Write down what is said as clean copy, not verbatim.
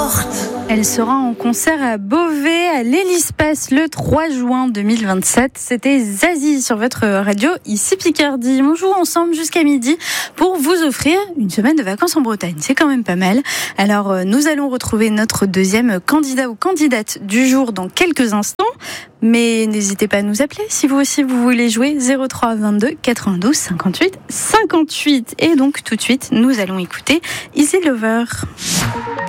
Elle sera en concert à Beauvais, à l'Hélispace, le 3 juin 2027. C'était Zazie sur votre radio, ici Picardie. On joue ensemble jusqu'à midi pour vous offrir une semaine de vacances en Bretagne. C'est quand même pas mal. Alors, nous allons retrouver notre deuxième candidat ou candidate du jour dans quelques instants. Mais n'hésitez pas à nous appeler si vous aussi vous voulez jouer 03 22 92 58 58. Et donc tout de suite, nous allons écouter Easy Lover.